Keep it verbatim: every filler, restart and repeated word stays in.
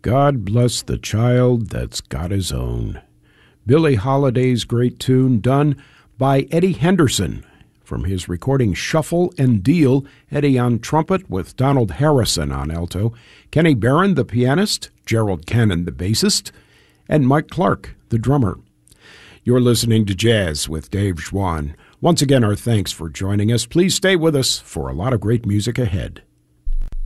God bless the child that's got his own. Billie Holiday's great tune done by Eddie Henderson from his recording Shuffle and Deal. Eddie on trumpet with Donald Harrison on alto, Kenny Barron the pianist, Gerald Cannon the bassist, and Mike Clark the drummer. You're listening to Jazz with Dave Schwann. Once again, our thanks for joining us. Please stay with us for a lot of great music ahead.